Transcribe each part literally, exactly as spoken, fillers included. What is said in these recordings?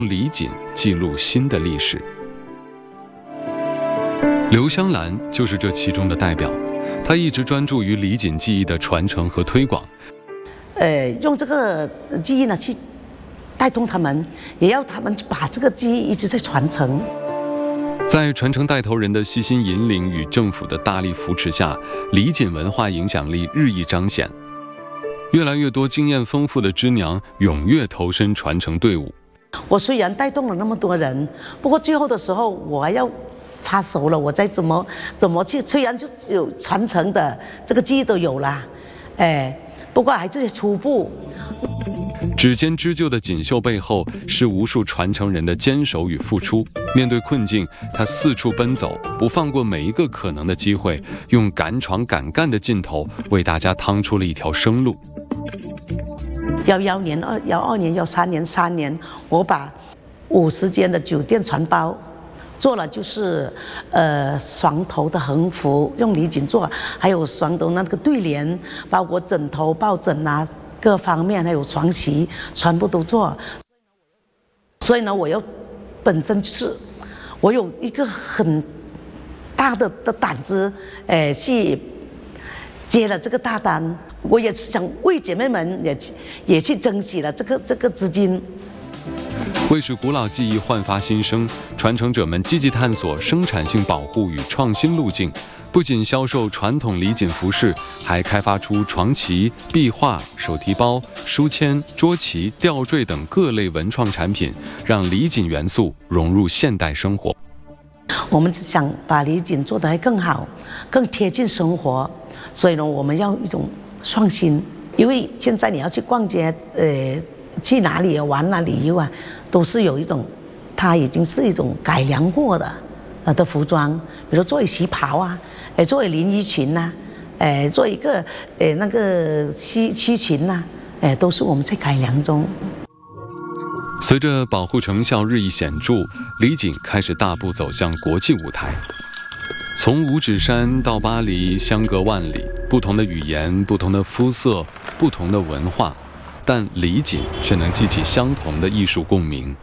李锦记录新的历史。刘香兰就是这其中的代表，她一直专注于李锦技艺的传承和推广。 呃，用这个技艺呢去带动他们，也要他们把这个技艺一直在传承。 在传承带头人的悉心引领与政府的大力扶持下，李锦文化影响力日益彰显。越来越多经验丰富的知娘踊跃投身传承队伍。 我虽然带动了那么多人，不过最后的时候我还要发熟了，我再怎么怎么去，虽然就有传承的这个技艺都有啦，哎，不过还是初步。 指尖织就的锦绣背后，是无数传承人的坚守与付出。面对困境，他四处奔走，不放过每一个可能的机会，用敢闯敢干的劲头，为大家趟出了一条生路。 幺幺年、二幺二年、幺三年、三年，我把五十间的酒店船包做了，就是呃双头的横幅，用李锦做，还有双头那个对联，包括枕头、抱枕啊，各方面还有床席，全部都做。所以呢，我又本身就是我有一个很大的的胆子，呃，去接了这个大单。我也是想为姐妹们也也去争取了这个这个资金。 为使古老技艺焕发新生，传承者们积极探索生产性保护与创新路径，不仅销售传统李锦服饰，还开发出床旗、壁画、手提包、书签、桌旗、吊坠等各类文创产品，让李锦元素融入现代生活。 我们只想把李锦做得还更好，更贴近生活，所以呢，我们要一种创新。因为现在你要去逛街，呃，去哪里玩啊、旅游啊，都是有一种，它已经是一种改良过的呃的服装，比如作为旗袍啊，呃，作为连衣裙呐、啊，呃，做一个呃那个西西裙呐、啊，呃，都是我们在改良中。 随着保护成效日益显著，李锦开始大步走向国际舞台。从五指山到巴黎，相隔万里，不同的语言、不同的肤色、不同的文化，但李锦却能激起相同的艺术共鸣。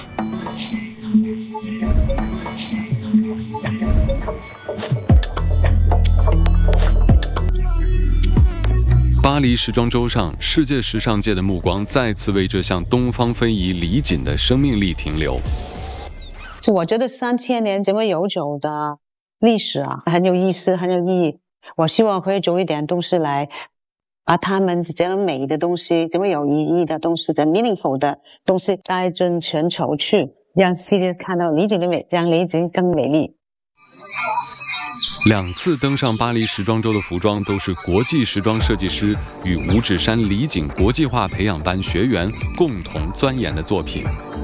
巴黎时装周上，世界时尚界的目光再次为这向东方非遗李锦的生命力停留。 我觉得三千年这么悠久的历史啊，很有意思，很有意义。我希望会做一点东西来把他们这么美的东西，这么有意义的东西，这 meaningful 的东西带进全球去，让世界看到李锦的美，让李锦更美丽。 两次登上巴黎时装周的服装都是国际时装设计师与五指山李锦国际化培养班学员共同钻研的作品。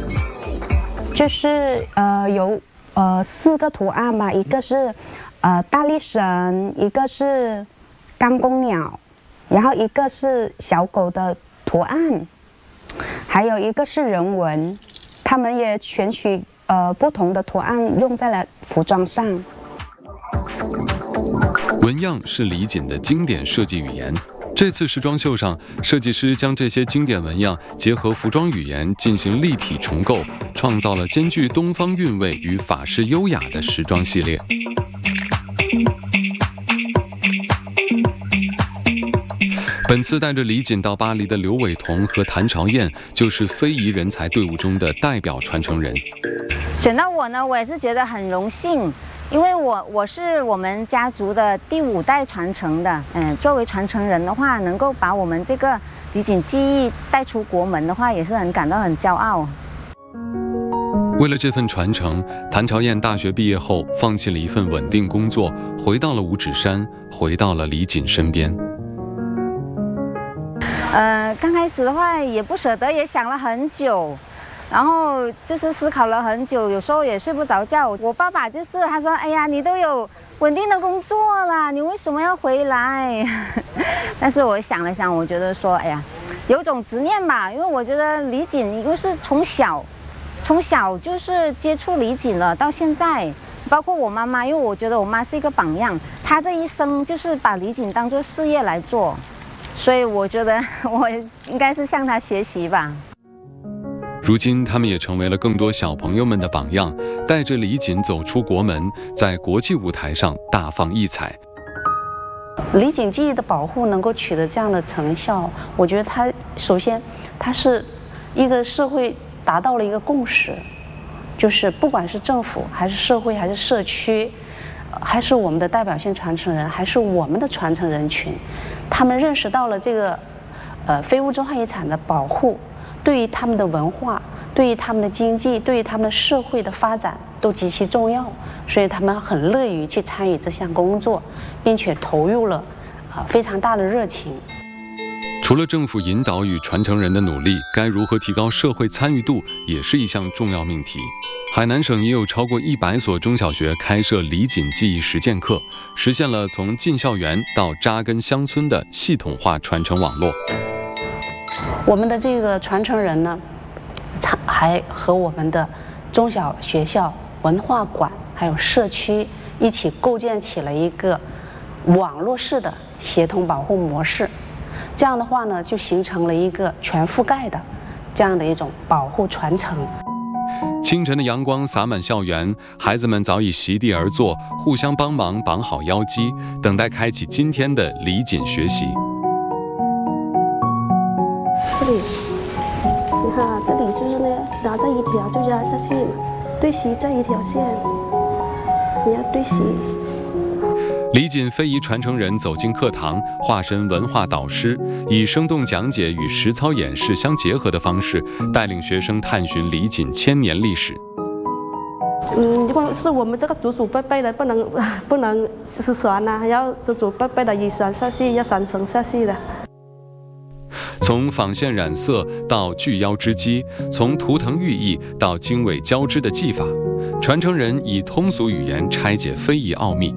就是呃有呃四个图案吧，一个是呃大力神，一个是干公鸟，然后一个是小狗的图案，还有一个是人纹。他们也选取呃不同的图案用在了服装上。 纹样是李锦的经典设计语言。这次时装秀上，设计师将这些经典纹样结合服装语言进行立体重构，创造了兼具东方韵味与法式优雅的时装系列。本次带着李锦到巴黎的刘伟彤和谭朝燕，就是非遗人才队伍中的代表传承人。 选到我呢，我也是觉得很荣幸。因为我我是我们家族的第五代传承的，嗯，作为传承人的话，能够把我们这个李锦技艺带出国门的话，也是很感到很骄傲。 为了这份传承，谭朝燕大学毕业后放弃了一份稳定工作，回到了五指山，回到了李锦身边。 呃，刚开始的话也不舍得，也想了很久。然后就是思考了很久，有时候也睡不着觉。我爸爸就是他说：“哎呀，你都有稳定的工作啦，你为什么要回来？”但是我想了想，我觉得说，哎呀，有种执念吧，因为我觉得李锦因为是从小，从小就是接触李锦了，到现在，包括我妈妈，因为我觉得我妈是一个榜样，她这一生就是把李锦当作事业来做，所以我觉得我应该是向她学习吧。 如今，他们也成为了更多小朋友们的榜样，带着李锦走出国门，在国际舞台上大放异彩。 李锦记忆的保护能够取得这样的成效，我觉得它首先，它是一个社会达到了一个共识，就是不管是政府还是社会还是社区，还是我们的代表性传承人，还是我们的传承人群，他们认识到了这个呃非物质文化遗产的保护对于他们的文化、对于他们的经济、对于他们社会的发展都极其重要，所以他们很乐于去参与这项工作，并且投入了啊、呃、非常大的热情。 除了政府引导与传承人的努力，该如何提高社会参与度也是一项重要命题。海南省也有超过一百所中小学开设李锦记忆实践课，实现了从进校园到扎根乡村的系统化传承网络。 我们的这个传承人呢，还和我们的中小学校、文化馆还有社区一起构建起了一个网络式的协同保护模式。这样的话呢，就形成了一个全覆盖的这样的一种保护传承。 清晨的阳光洒满校园，孩子们早已席地而坐，互相帮忙绑好腰机，等待开启今天的李锦学习。 这里，你看啊，这里就是呢，然后这一条就压下去，对齐这一条线，你要对齐。 李锦非遗传承人走进课堂，化身文化导师，以生动讲解与实操演示相结合的方式，带领学生探寻李锦千年历史。 嗯，如果是我们这个祖祖辈辈的，不能不能失传啊，要祖祖辈辈的遗传下去，要传承下去的。 从纺线染色到锯腰织机，从图腾寓意到经纬交织的技法，传承人以通俗语言拆解非遗奥秘。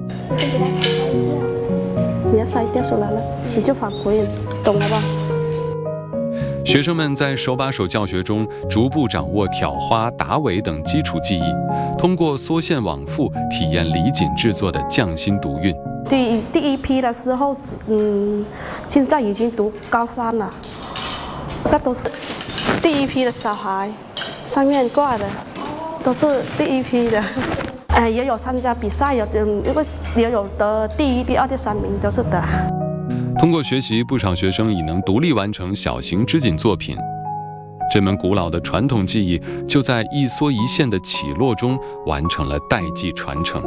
你要筛掉出来了，你就反回，懂了吧？ 学生们在手把手教学中，逐步掌握挑花、打尾等基础技艺，通过缩线往复，体验李锦制作的匠心独韵。 第第一批的时候，嗯，现在已经读高三了，那都是第一批的小孩，上面挂的都是第一批的。哎，也有参加比赛，有嗯，如果也有得第一、第二、第三名都是的。 通过学习，不少学生已能独立完成小型织锦作品。这门古老的传统技艺，就在一缩一线的起落中完成了代际传承。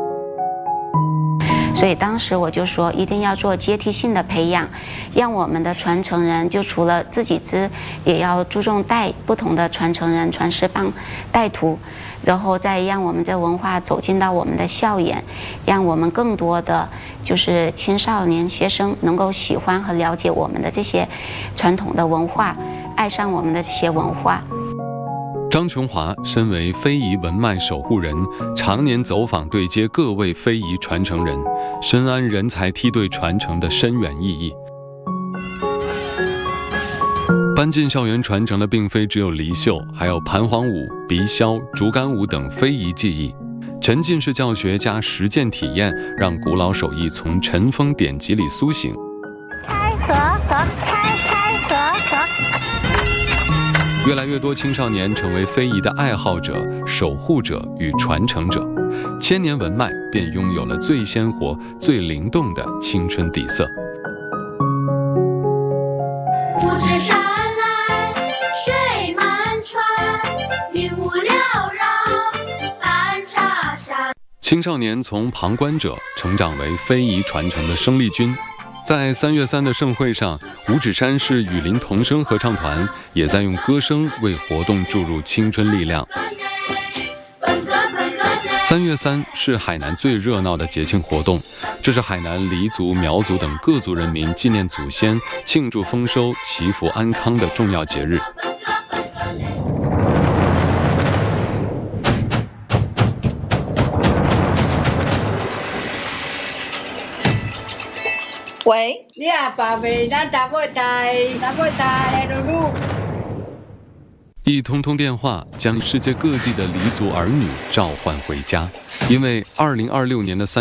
所以当时我就说，一定要做阶梯性的培养，让我们的传承人就除了自己织，也要注重带不同的传承人、传师帮、带徒，然后再让我们的文化走进到我们的校园，让我们更多的就是青少年学生能够喜欢和了解我们的这些传统的文化，爱上我们的这些文化。 张琼华身为非遗文脉守护人，常年走访对接各位非遗传承人，深谙人才梯队传承的深远意义。搬进校园传承的并非只有离绣，还有盘黄舞、鼻箫、竹竿舞等非遗技艺。沉浸式教学加实践体验，让古老手艺从尘封典籍里苏醒。 开合合开开合合。 越来越多青少年成为非遗的爱好者、守护者与传承者，千年文脉便拥有了最鲜活、最灵动的青春底色。 五指山来水满川，云雾缭绕半茶山。 青少年从旁观者成长为非遗传承的生力军。在三月三的盛会上，五指山市雨林童声合唱团也在用歌声为活动注入青春力量。三月三是海南最热闹的节庆活动，这是海南黎族、苗族等各族人民纪念祖先、庆祝丰收、祈福安康的重要节日。 喂，你阿爸未咱打不大，打不大，露露。 一通通电话将世界各地的黎族儿女召唤回家，因为二零二六年的三